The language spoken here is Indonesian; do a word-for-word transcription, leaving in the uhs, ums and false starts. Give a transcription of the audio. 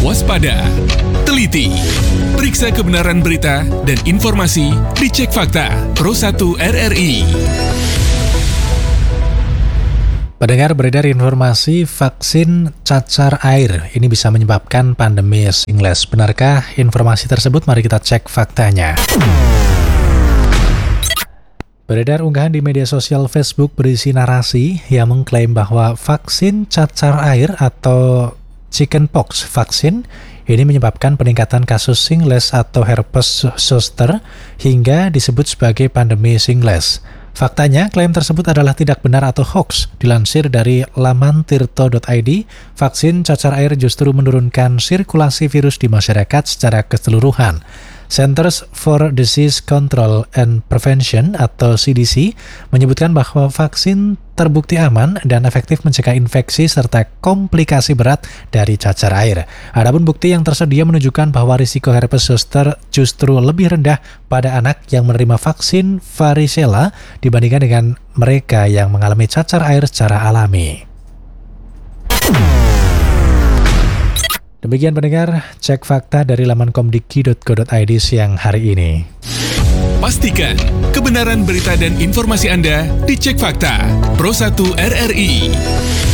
waspada, teliti, periksa kebenaran berita dan informasi di Cek Fakta Pro satu R R I. Pendengar, beredar informasi vaksin cacar air ini bisa menyebabkan pandemi singles. Benarkah informasi tersebut? Mari kita cek faktanya. Beredar unggahan di media sosial Facebook berisi narasi yang mengklaim bahwa vaksin cacar air atau chickenpox vaksin ini menyebabkan peningkatan kasus singles atau herpes zoster hingga disebut sebagai pandemi singles. Faktanya, klaim tersebut adalah tidak benar atau hoax. Dilansir dari laman tirto dot i d, vaksin cacar air justru menurunkan sirkulasi virus di masyarakat secara keseluruhan. Centers for Disease Control and Prevention atau C D C menyebutkan bahwa vaksin terbukti aman dan efektif mencegah infeksi serta komplikasi berat dari cacar air. Adapun bukti yang tersedia menunjukkan bahwa risiko herpes zoster justru lebih rendah pada anak yang menerima vaksin varicella dibandingkan dengan mereka yang mengalami cacar air secara alami. Demikian pendengar, cek fakta dari laman komdiki dot co dot i d siang hari ini. Pastikan kebenaran berita dan informasi Anda di Cek Fakta Pro satu R R I.